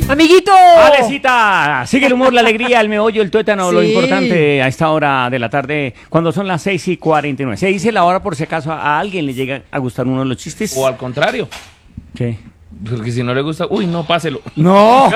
¡Amiguito! ¡Alecita! Sigue el humor, la alegría, el meollo, el tuétano, lo Sí. importante a esta hora de la tarde, cuando son las 6:49. Se dice la hora por si acaso a alguien le llega a gustar uno de los chistes. O al contrario. ¿Qué? Porque si no le gusta, uy, no, páselo. ¡No!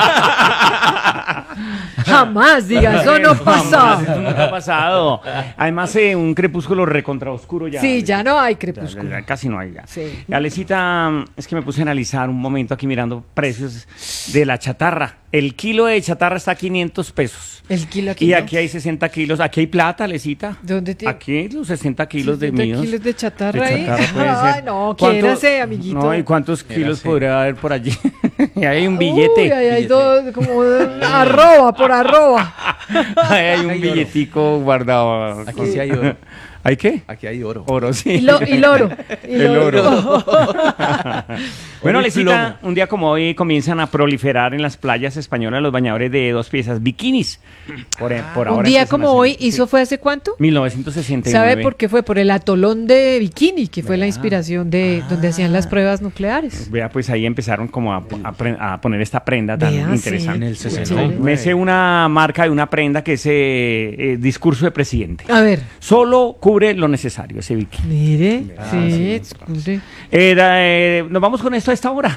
Jamás diga, eso no pasa. Eso nunca ha pasado. Además, un crepúsculo recontra oscuro ya. Sí, ya no hay Ya, crepúsculo. ya casi no hay ya. Sí. Alecita, es que me puse a analizar un momento aquí mirando precios de la chatarra. El kilo de chatarra está a 500 pesos. El kilo aquí. Y ¿no? aquí hay 60 kilos. Aquí hay plata, Alecita. ¿Dónde tiene? Aquí hay los 60 kilos de 60 míos. kilos de chatarra ahí. puede ser. Ay, no, ¿Cuánto- quiérase, amiguito. No, ¿y cuántos kilos Quiérase. podría haber por allí? Y hay un Uy, billete. ahí hay dos, como arroba por arroba. Ahí hay un Hay oro. billetico guardado. Aquí sí hay oro. ¿Hay qué? Aquí hay oro. Oro, sí. Y loro. Y El loro. oro. Bueno, Oro y Alecita, un día como hoy comienzan a proliferar en las playas españolas los bañadores de 2 piezas, bikinis. Por ahora Un día empiezan como a hacer- hoy, sí. ¿hizo fue hace cuánto? 1969. ¿Sabe por qué fue? Por el atolón de Bikini, que fue la inspiración de donde hacían las pruebas nucleares. Vea, pues ahí empezaron como a poner esta prenda tan Vea, sí. interesante. En el Qué 69. Me sé una marca de una prenda que es discurso de presidente. A ver, Solo cubre lo necesario ese bikini. mire, sí, escuche. Nos vamos con esto a esta hora.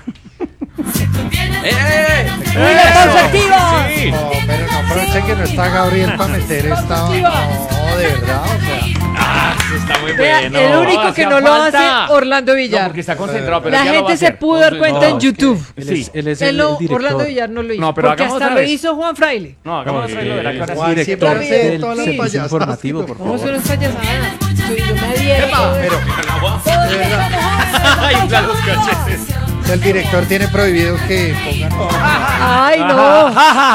¡Uy, la pausa activa! Sí. No, pero no aproveche que no está Gabriel para meter esta. No, de verdad, o sea. Está muy Vea, bueno. el único que hacía no lo falta. hace, Orlando No, Villar. porque está concentrado, pero La ya lo va a gente se hacer. pudo dar cuenta en es que YouTube. Él es Él el no, director. Orlando Villar no lo hizo. No, pero porque hagamos hasta otra lo vez. hizo Juan Fraile. No, hagamos otra vez lo de la cara así Juan directo. siempre hace Sí, todas las sí. payasadas. Informativo, por ¿Cómo favor. son las payasadas? Yo me adhiero. Pero Ay, infla los cachetes. el director tiene prohibido que pongan. Ay, no.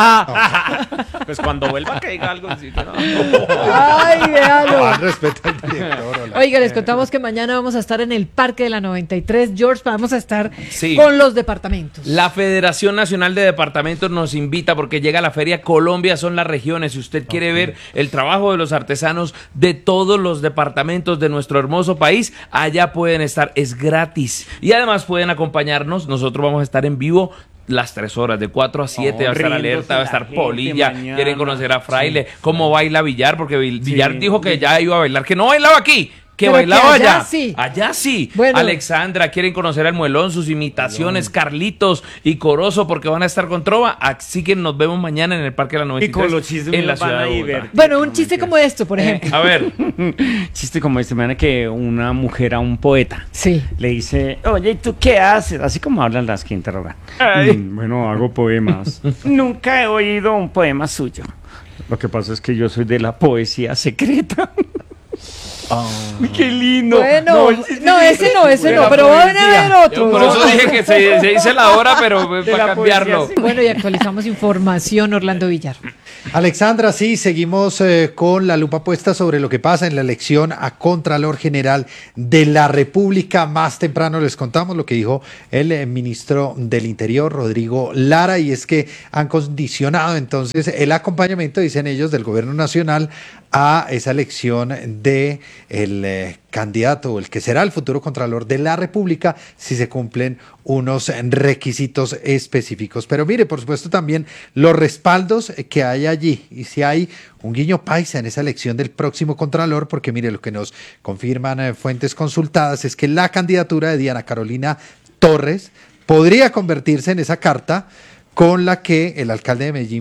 Pues cuando vuelva que diga algo así. que no. Ay, véalo. Respeta al director. hola. Oiga, les contamos que mañana vamos a estar en el Parque de la 93. George, vamos a estar Sí. con los departamentos. La Federación Nacional de Departamentos nos invita porque llega la Feria Colombia, son las regiones. Si usted quiere ver el trabajo de los artesanos de todos los departamentos de nuestro hermoso país, allá pueden estar, es gratis. Y además pueden acompañarnos, nosotros vamos a estar en vivo las 3 horas, de 4 a 7, va a estar riéndose Alerta, va a la estar gente Polilla, mañana. quieren conocer a Fraile, cómo baila Villar, porque Villar Sí. dijo que ya iba a bailar, que no bailaba aquí. Que Pero bailaba que allá allá. sí. Allá sí. Bueno. Alexandra, quieren conocer al Muelón, sus imitaciones, Carlitos y Corozo, porque van a estar con Trova. Así que nos vemos mañana en el Parque de la 93. Y con los chistes en la nos van ciudad a de Bogotá. divertir. Bueno, un chiste como esto, por ejemplo. A ver, Chiste como este, me que una mujer a un poeta Sí. le dice, oye, ¿y tú qué haces? Así como hablan las que interrogan. Bueno, hago poemas. Nunca he oído un poema suyo. Lo que pasa es que yo soy de la poesía secreta. Uy, qué lindo. Bueno, ese no, pero van a ver otro. por eso dije que se dice la hora, pero De para la cambiarlo. poesía, sí. Bueno, y actualizamos información, Orlando Villar. Alexandra, sí, seguimos con la lupa puesta sobre lo que pasa en la elección a Contralor General de la República. Más temprano les contamos lo que dijo el ministro del Interior, Rodrigo Lara, y es que han condicionado entonces el acompañamiento, dicen ellos, del gobierno nacional a esa elección de el candidato o el que será el futuro Contralor de la República si se cumplen unos requisitos específicos. Pero mire, por supuesto, también los respaldos que hay allí y si hay un guiño paisa en esa elección del próximo Contralor, porque mire, lo que nos confirman fuentes consultadas es que la candidatura de Diana Carolina Torres podría convertirse en esa carta con la que el alcalde de Medellín